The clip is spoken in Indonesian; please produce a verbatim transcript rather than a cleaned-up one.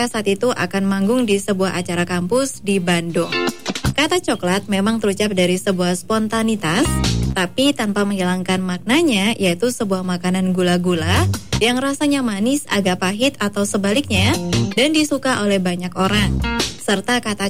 mereka saat itu akan manggung di sebuah acara kampus di Bandung. Kata coklat memang terucap dari sebuah spontanitas, tapi tanpa menghilangkan maknanya, yaitu sebuah makanan gula-gula yang rasanya manis, agak pahit atau sebaliknya, dan disuka oleh banyak orang. Serta kata